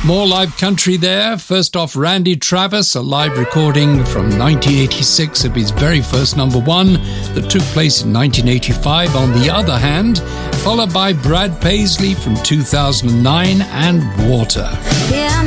More live country there. First off, Randy Travis, a live recording from 1986 of his very first number one that took place in 1985, On the Other Hand, followed by Brad Paisley from 2009 and Water. Yeah,